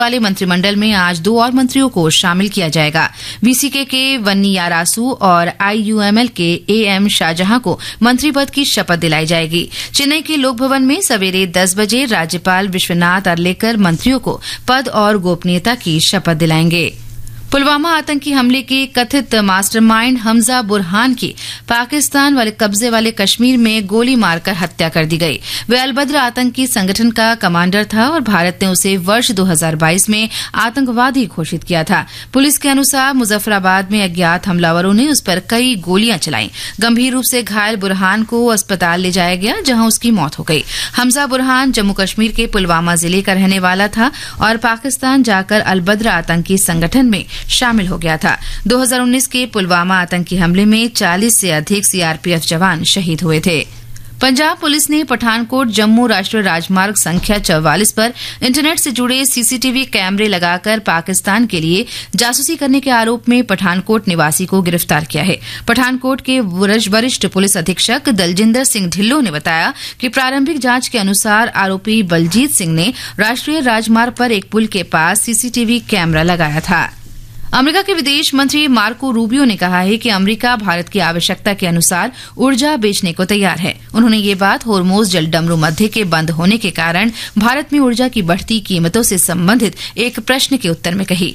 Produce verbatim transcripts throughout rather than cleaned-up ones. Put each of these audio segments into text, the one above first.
वाले मंत्रिमंडल में आज दो और मंत्रियों को शामिल किया जाएगा। वीसीके के वन्नीयारासु और आईयूएमएल के एएम शाहजहां को मंत्री पद की शपथ दिलाई जाएगी। चेन्नई के लोक भवन में सवेरे दस बजे राज्यपाल विश्वनाथ अर्लेकर मंत्रियों को पद और गोपनीयता की शपथ दिलाएंगे। पुलवामा आतंकी हमले के कथित मास्टरमाइंड हमजा बुरहान की पाकिस्तान वाले कब्जे वाले कश्मीर में गोली मारकर हत्या कर दी गई। वह अलबद्र आतंकी संगठन का कमांडर था और भारत ने उसे वर्ष दो हज़ार बाईस में आतंकवादी घोषित किया था। पुलिस के अनुसार मुजफ्फराबाद में अज्ञात हमलावरों ने उस पर कई गोलियां चलाई। गंभीर रूप से घायल बुरहान को अस्पताल ले जाया गया, जहां उसकी मौत हो गई। हमजा बुरहान जम्मू कश्मीर के पुलवामा जिले का रहने वाला था और पाकिस्तान जाकर अलबद्र आतंकी संगठन में शामिल हो गया था। दो हज़ार उन्नीस के पुलवामा आतंकी हमले में चालीस से अधिक सीआरपीएफ जवान शहीद हुए थे। पंजाब पुलिस ने पठानकोट जम्मू राष्ट्रीय राजमार्ग संख्या चौवालीस पर इंटरनेट से जुड़े सीसीटीवी कैमरे लगाकर पाकिस्तान के लिए जासूसी करने के आरोप में पठानकोट निवासी को गिरफ्तार किया है। पठानकोट के वरिष्ठ पुलिस अधीक्षक दलजिंदर सिंह ढिल्लो ने बताया कि प्रारंभिक जांच के अनुसार आरोपी बलजीत सिंह ने राष्ट्रीय राजमार्ग पर एक पुल के पास सीसीटीवी कैमरा लगाया था। अमेरिका के विदेश मंत्री मार्को रूबियो ने कहा है कि अमेरिका भारत की आवश्यकता के अनुसार ऊर्जा बेचने को तैयार है। उन्होंने ये बात होर्मुज जलडमरू मध्य के बंद होने के कारण भारत में ऊर्जा की बढ़ती कीमतों से संबंधित एक प्रश्न के उत्तर में कही।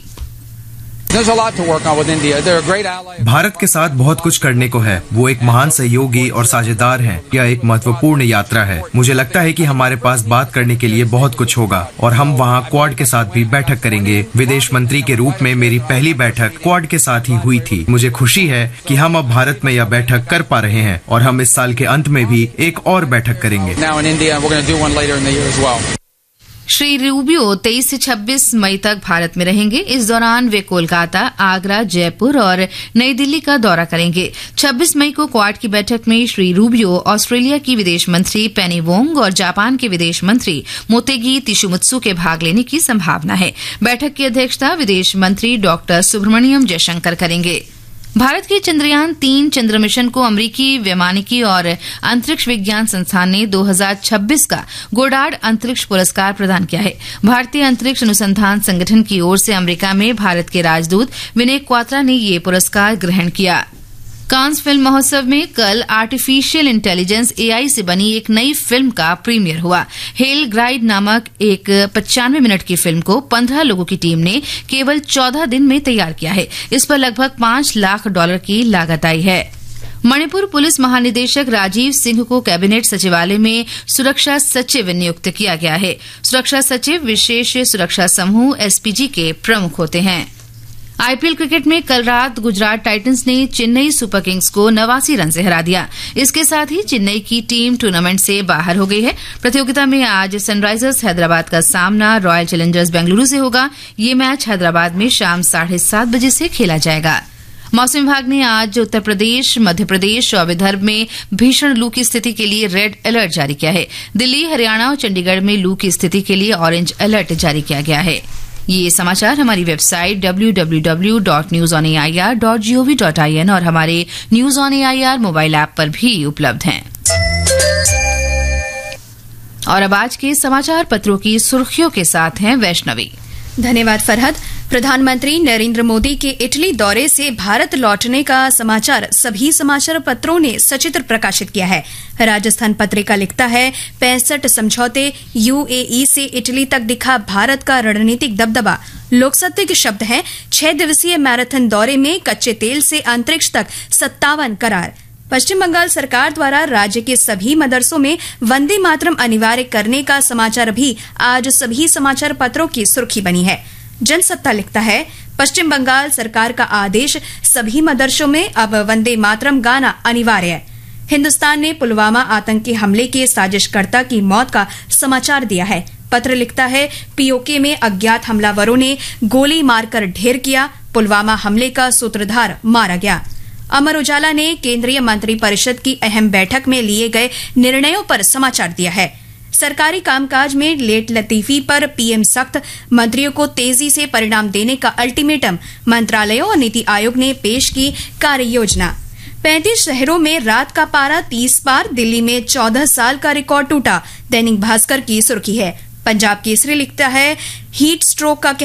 भारत के साथ बहुत कुछ करने को है। वो एक महान सहयोगी और साझेदार हैं। यह एक महत्वपूर्ण यात्रा है। मुझे लगता है कि हमारे पास बात करने के लिए बहुत कुछ होगा और हम वहाँ क्वाड के साथ भी बैठक करेंगे। विदेश मंत्री के रूप में मेरी पहली बैठक क्वाड के साथ ही हुई थी। मुझे खुशी है कि हम अब भारत में यह बैठक कर पा रहे हैं और हम इस साल के अंत में भी एक और बैठक करेंगे। श्री रूबियो तेईस से छब्बीस मई तक भारत में रहेंगे। इस दौरान वे कोलकाता, आगरा, जयपुर और नई दिल्ली का दौरा करेंगे। छब्बीस मई को क्वाड की बैठक में श्री रूबियो ऑस्ट्रेलिया की विदेश मंत्री पेनी वोंग और जापान के विदेश मंत्री मोतेगी तिशुमुत्सु के भाग लेने की संभावना है। बैठक की अध्यक्षता विदेश मंत्री डॉक्टर सुब्रमण्यम जयशंकर करेंगे। भारत के चंद्रयान तीन चंद्र मिशन को अमेरिकी वैमानिकी और अंतरिक्ष विज्ञान संस्थान ने दो हज़ार छब्बीस का गोडार्ड अंतरिक्ष पुरस्कार प्रदान किया है। भारतीय अंतरिक्ष अनुसंधान संगठन की ओर से अमेरिका में भारत के राजदूत विनय क्वात्रा ने ये पुरस्कार ग्रहण किया। कांस फिल्म महोत्सव में कल आर्टिफिशियल इंटेलिजेंस एआई से बनी एक नई फिल्म का प्रीमियर हुआ। हेल ग्राइड नामक एक पचानवे मिनट की फिल्म को पंद्रह लोगों की टीम ने केवल चौदह दिन में तैयार किया है। इस पर लगभग पांच लाख डॉलर की लागत आई है। मणिपुर पुलिस महानिदेशक राजीव सिंह को कैबिनेट सचिवालय में सुरक्षा सचिव नियुक्त किया गया है। सुरक्षा सचिव विशेष सुरक्षा समूह एसपीजी के प्रमुख होते हैं। आईपीएल क्रिकेट में कल रात गुजरात टाइटंस ने चेन्नई सुपर किंग्स को नवासी रन से हरा दिया। इसके साथ ही चेन्नई की टीम टूर्नामेंट से बाहर हो गई है। प्रतियोगिता में आज सनराइजर्स हैदराबाद का सामना रॉयल चैलेंजर्स बेंगलुरु से होगा। ये मैच हैदराबाद में शाम साढ़े सात बजे से खेला जाएगा। मौसम विभाग ने आज उत्तर प्रदेश, मध्य प्रदेश और विदर्भ में भीषण लू की स्थिति के लिए रेड अलर्ट जारी किया है। दिल्ली, हरियाणा और चंडीगढ़ में लू की स्थिति के लिए ऑरेंज अलर्ट जारी किया गया है। ये समाचार हमारी website W W W dot news on A I R dot G O V dot I N और हमारे news on A I R mobile app पर भी उपलब्ध हैं। और अब आज के समाचार पत्रों की सुर्खियों के साथ हैं वैष्णवी। धन्यवाद फरहद। प्रधानमंत्री नरेंद्र मोदी के इटली दौरे से भारत लौटने का समाचार सभी समाचार पत्रों ने सचित्र प्रकाशित किया है। राजस्थान पत्रिका लिखता है, पैंसठ समझौते, यूएई से इटली तक दिखा भारत का रणनीतिक दबदबा। लोकसत्य के शब्द हैं, छह दिवसीय मैराथन दौरे में कच्चे तेल से अंतरिक्ष तक सत्तावन करार। पश्चिम बंगाल सरकार द्वारा राज्य के सभी मदरसों में वंदे मातरम अनिवार्य करने का समाचार भी आज सभी समाचार पत्रों की सुर्खी बनी है। जनसत्ता लिखता है, पश्चिम बंगाल सरकार का आदेश, सभी मदरसों में अब वंदे मातरम गाना अनिवार्य है। हिंदुस्तान ने पुलवामा आतंकी हमले के साजिशकर्ता की मौत का समाचार दिया है। पत्र लिखता है, पीओके में अज्ञात हमलावरों ने गोली मारकर ढेर किया, पुलवामा हमले का सूत्रधार मारा गया। अमर उजाला ने केंद्रीय मंत्रिपरिषद की अहम बैठक में लिए गए निर्णयों पर समाचार दिया है। सरकारी कामकाज में लेट लतीफी पर पीएम सख्त, मंत्रियों को तेजी से परिणाम देने का अल्टीमेटम, मंत्रालयों और नीति आयोग ने पेश की कार्य योजना। पैंतीस शहरों में रात का पारा तीस पार, दिल्ली में चौदह साल का रिकॉर्ड टूटा। दैनिक भास्कर की सुर्खी है। पंजाब केसरी लिखता है, हीट स्ट्रोक का